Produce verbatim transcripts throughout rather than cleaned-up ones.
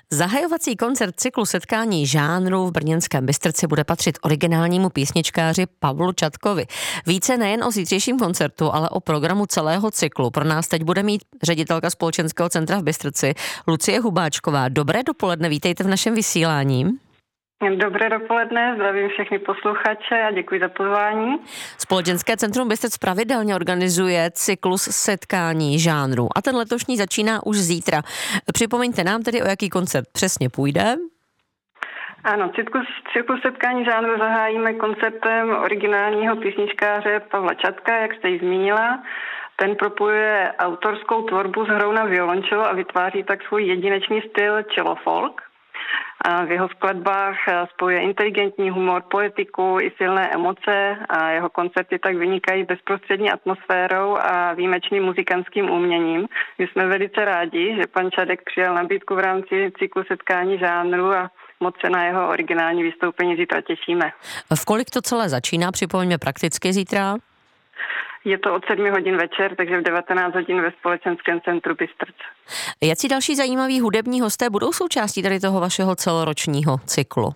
Zahajovací koncert cyklu setkání žánrů v brněnském Bystrci bude patřit originálnímu písničkáři Pavlu Čatkovi. Více nejen o zítřejším koncertu, ale o programu celého cyklu pro nás teď bude mít ředitelka Společenského centra v Bystrci Lucie Hubáčková. Dobré dopoledne, vítejte v našem vysílání. Dobré dopoledne, zdravím všechny posluchače a děkuji za pozvání. Společenské centrum Bystrc pravidelně organizuje cyklus setkání žánrů a ten letošní začíná už zítra. Připomeňte nám tedy, o jaký koncert přesně půjde. Ano, cyklus, cyklus setkání žánrů zahájíme koncertem originálního písničkáře Pavla Čatka, jak jste ji zmínila. Ten propojuje autorskou tvorbu s hrou na violončelo a vytváří tak svůj jedinečný styl cello folk. A v jeho skladbách spojuje inteligentní humor, poetiku i silné emoce a jeho koncerty tak vynikají bezprostřední atmosférou a výjimečným muzikantským uměním. My jsme velice rádi, že pan Čadek přijal nabídku v rámci cyklu setkání žánru a moc se na jeho originální vystoupení zítra těšíme. V kolik to celé začíná? Připomeňme prakticky zítra. Je to od sedmi hodin večer, takže v devatenáct hodin ve Společenském centru Bystrc. Jací další zajímaví hudební hosté budou součástí tady toho vašeho celoročního cyklu?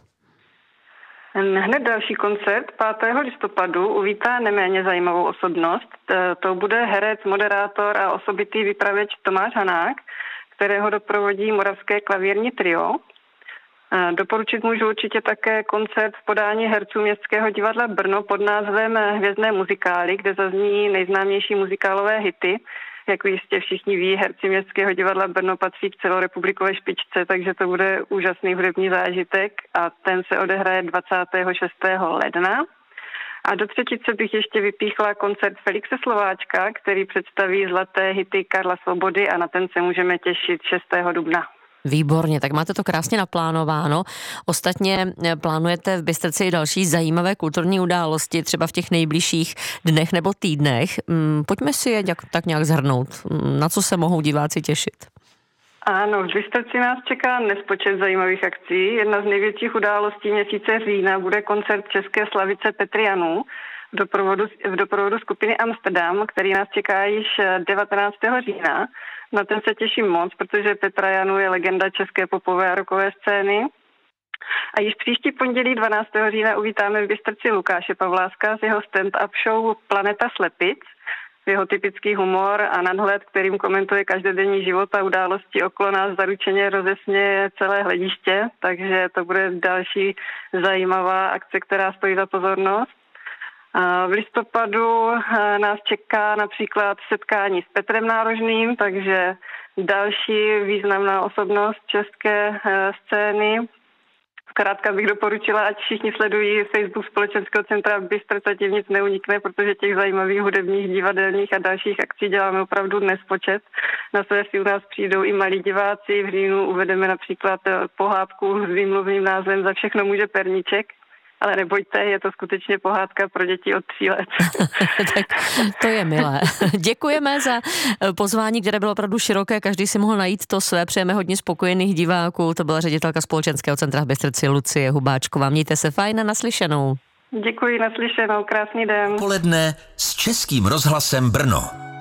Hned další koncert pátého listopadu uvítá neméně zajímavou osobnost. To bude herec, moderátor a osobitý vypravěč Tomáš Hanák, kterého doprovodí moravské klavírní trio. Doporučit můžu určitě také koncert v podání herců Městského divadla Brno pod názvem Hvězdné muzikály, kde zazní nejznámější muzikálové hity. Jak jistě všichni ví, herci Městského divadla Brno patří k celorepublikové špičce, takže to bude úžasný hudební zážitek a ten se odehraje dvacátého šestého ledna. A do třetice bych ještě vypíchla koncert Felixe Slováčka, který představí zlaté hity Karla Svobody a na ten se můžeme těšit šestého dubna. Výborně, tak máte to krásně naplánováno. Ostatně plánujete v Bystrci i další zajímavé kulturní události, třeba v těch nejbližších dnech nebo týdnech. Pojďme si je tak nějak shrnout. Na co se mohou diváci těšit? Ano, v Bystrci nás čeká nespočet zajímavých akcí. Jedna z největších událostí měsíce října bude koncert české slavice Petry Janů v doprovodu, v doprovodu skupiny Amsterdam, který nás čeká již devatenáctého října. Na ten se těším moc, protože Petra Janů je legenda české popové a rockové scény. A již příští pondělí dvanáctého října uvítáme v Bystrci Lukáše Pavláska z jeho stand-up show Planeta slepic. Jeho typický humor a nadhled, kterým komentuje každodenní život a události okolo nás, zaručeně rozesměje celé hlediště, takže to bude další zajímavá akce, která stojí za pozornost. V listopadu nás čeká například setkání s Petrem Nárožným, takže další významná osobnost české scény. Zkrátka bych doporučila, ať všichni sledují Facebook Společenského centra Bystrc, a tím nic neunikne, protože těch zajímavých hudebních, divadelních a dalších akcí děláme opravdu nespočet. Na své si u nás přijdou i malí diváci. V říjnu uvedeme například pohádku s výmluvným názvem Za všechno může perníček. Ale nebojte, je to skutečně pohádka pro děti od tří let. Tak to je milé. Děkujeme za pozvání, které bylo opravdu široké. Každý si mohl najít to své. Přejeme hodně spokojených diváků. To byla ředitelka Společenského centra v Bystrci Lucie Hubáčková. Mějte se fajn a naslyšenou. Děkuji, naslyšenou. Krásný den. Poledne s Českým rozhlasem Brno.